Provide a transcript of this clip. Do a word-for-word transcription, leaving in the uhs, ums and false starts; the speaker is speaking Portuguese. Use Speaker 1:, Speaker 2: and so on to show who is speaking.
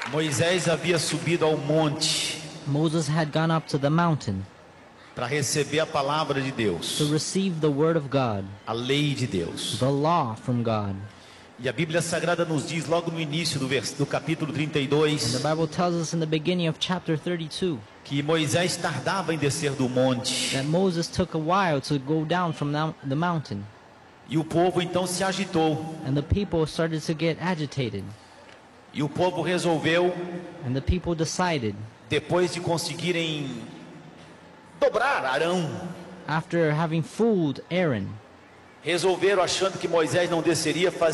Speaker 1: Moisés havia subido ao monte
Speaker 2: Moses had gone up to the mountain
Speaker 1: para receber a palavra de
Speaker 2: to
Speaker 1: Deus,
Speaker 2: receive the word of God,
Speaker 1: a lei de Deus.
Speaker 2: the law from God.
Speaker 1: E a Bíblia Sagrada nos diz logo no início do, vers... do capítulo trinta e dois
Speaker 2: And the Bible tells us in the beginning of chapter thirty-two
Speaker 1: que Moisés tardava em descer do monte.
Speaker 2: that Moses took a while to go down from the mountain.
Speaker 1: E o povo então se agitou.
Speaker 2: And the people started to get agitated.
Speaker 1: E o povo resolveu,
Speaker 2: And the people decided,
Speaker 1: depois de conseguirem dobrar Arão,
Speaker 2: after having fooled Aaron,
Speaker 1: resolveram, achando que Moisés não desceria, fazer